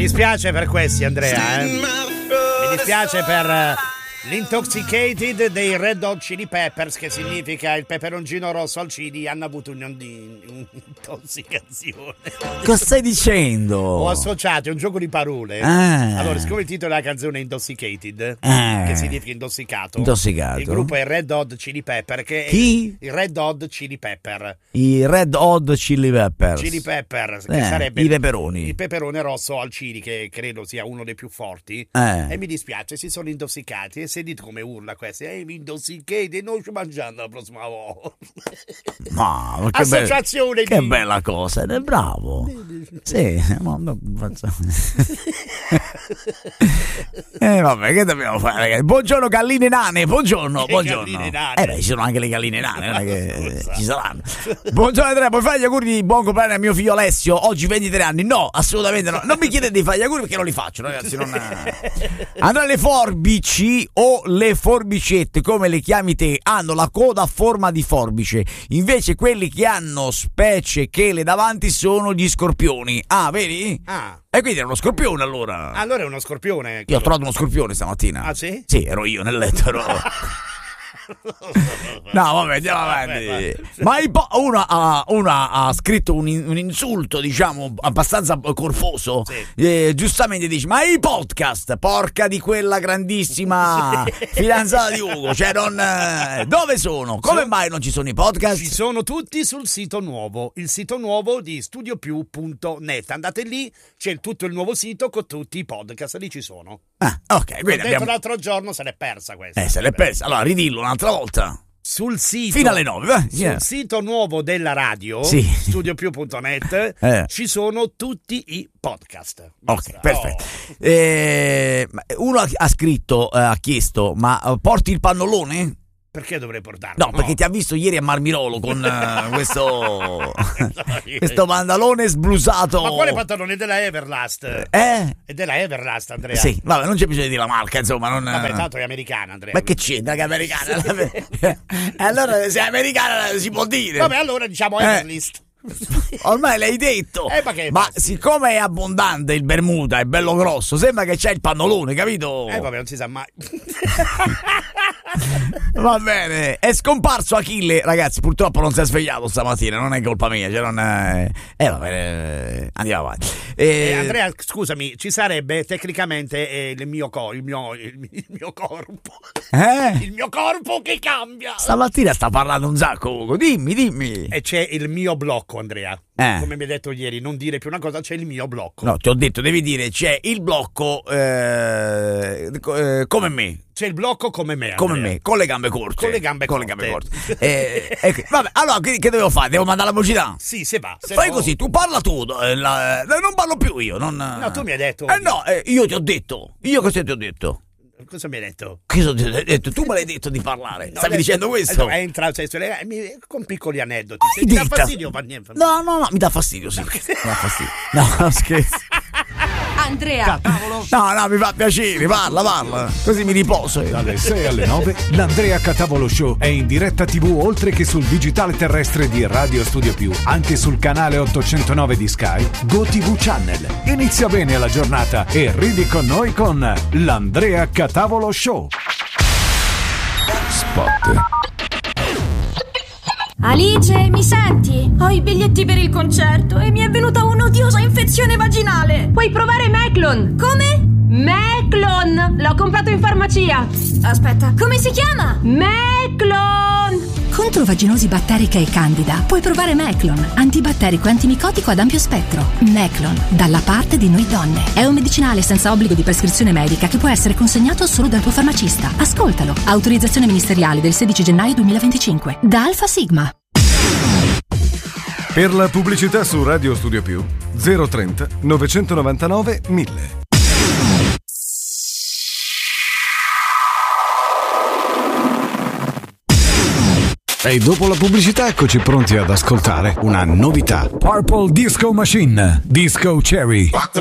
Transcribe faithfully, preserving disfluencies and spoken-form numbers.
dispiace per questi, Andrea, eh. Mi dispiace per l'Intoxicated dei Red Hot Chili Peppers, che significa il peperoncino rosso al chili. Hanno avuto un'intossicazione. Cosa stai dicendo? Ho associato, è un gioco di parole. Ah. Allora, siccome il titolo della canzone è Intoxicated, ah. che significa intossicato, intossicato, il gruppo è Red Hot Chili Pepper, che Chi? è il Red Hot Chili Pepper. I Red Hot Chili Peppers. Chili Pepper, che eh, sarebbe i peperoni. il peperone rosso al chili, che credo sia uno dei più forti. Eh. E mi dispiace, si sono intossicati. E sentite come urla questo, eh, mi intossichete e non ci mangiando la prossima volta. Ma, ma che associazione be- che di... bella cosa, ed è bravo. Sì, ma no, faccio... eh vabbè, che dobbiamo fare, ragazzi? Buongiorno galline nane, buongiorno, Che buongiorno. galline nane? Eh beh, ci sono anche le galline nane, non è che ci saranno. Buongiorno Andrea, puoi fare gli auguri di buon compleanno a mio figlio Alessio, oggi ventitré anni? No, assolutamente no. Non mi chiedete di fare gli auguri perché non li faccio, ragazzi, non... Andrea, le forbici o le forbicette, come le chiami te, hanno la coda a forma di forbice, invece quelli che hanno specie chele davanti sono gli scorpioni. Ah, vedi? Ah. E quindi era uno scorpione, allora. Allora è uno scorpione. Io ho trovato uno scorpione stamattina. Ah, sì? Sì, ero io nel letto, ero... No, vabbè, andiamo avanti. Vabbè, Ma il po- una, ha, una ha scritto un, un insulto, diciamo, abbastanza corposo. Sì. Eh, giustamente dice: ma i podcast, porca di quella grandissima fidanzata di Ugo, cioè non. Eh, dove sono? Come mai non ci sono i podcast? Ci sono tutti sul sito nuovo, il sito nuovo di studio più punto net. Andate lì, c'è tutto il nuovo sito con tutti i podcast, lì ci sono. Ah, ok, L'ho quindi detto abbiamo... l'altro giorno, se l'è persa questa. Eh, se l'è persa. Allora, ridillo un'altra volta. Sul sito, fino alle nove, vai. sul Yeah. sito nuovo della radio, sì. studio più punto net, eh. ci sono tutti i podcast. Ok, perfetto. Oh. Eh, uno ha scritto, eh, ha chiesto: ma porti il pannolone? Perché dovrei portarlo? No, no, perché ti ha visto ieri a Marmirolo con uh, questo questo pantalone sblusato. Ma quale pantalone? È della Everlast. Eh? È della Everlast, Andrea. Sì, vabbè, non c'è bisogno di dire la marca, insomma, non... Vabbè, tanto è americana, Andrea. Ma che c'entra che è americana? Allora, se è americana si può dire. Vabbè, allora diciamo Everlist. Eh. Ormai l'hai detto. Eh, ma, ma siccome è abbondante il Bermuda, è bello grosso, sembra che c'è il pannolone, capito? Eh vabbè, non si sa mai. Va bene, è scomparso Achille, ragazzi, purtroppo non si è svegliato stamattina, non è colpa mia, cioè non è... Eh va bene, andiamo avanti. Eh, eh, Andrea, scusami, ci sarebbe tecnicamente eh, il mio corpo, il mio, il, il mio corpo. Eh? Il mio corpo che cambia. Stamattina sta parlando un sacco, Ugo, dimmi, dimmi. E c'è il mio blocco, Andrea. Eh. Come mi hai detto ieri, non dire più una cosa, c'è il mio blocco. No, ti ho detto, devi dire c'è il blocco eh, eh, come me. C'è il blocco come me, Andrea. Come me, con le gambe corte. Con le gambe con corte. Le gambe corte. eh, eh, vabbè, allora che, che devo fare? Devo mandare la pubblicità? Sì, se va. Se Fai no... così, tu parla tu, eh, la, eh, non parlo più io. Non... No, tu mi hai detto. Eh no, eh, io ti ho detto. Io cosa ti ho detto? Cosa mi hai detto? Cosa ti ho detto? Tu me l'hai detto di parlare. No, Stavi adesso, dicendo questo? No, entra, cioè, con piccoli aneddoti. Se ti dà fastidio, fa niente. No, no, no, mi dà fastidio, sì. Mi dà fastidio. No, scherzo. Andrea. Catavolo. No, no, mi fa piacere, parla, parla. Così mi riposo. Dalle sei alle nove, l'Andrea Catavolo Show è in diretta tivù oltre che sul digitale terrestre di Radio Studio Più, anche sul canale ottocentonove di Sky, GoTV Channel. Inizia bene la giornata e ridi con noi con l'Andrea Catavolo Show. Spot. Alice, mi senti? Ho i biglietti per il concerto e mi è venuta un'odiosa infezione vaginale. Puoi provare Meclon. Come? Meclon! L'ho comprato in farmacia. Aspetta, come si chiama? Meclon! Contro vaginosi batterica e candida puoi provare Meclon, antibatterico e antimicotico ad ampio spettro. Meclon, dalla parte di noi donne. È un medicinale senza obbligo di prescrizione medica che può essere consegnato solo dal tuo farmacista. Ascoltalo. Autorizzazione ministeriale del sedici gennaio duemilaventicinque. Da Alfa Sigma. Per la pubblicità su Radio Studio Più zero trenta novecentonovantanove mille. E dopo la pubblicità eccoci pronti ad ascoltare una novità. Purple Disco Machine, Disco Cherry.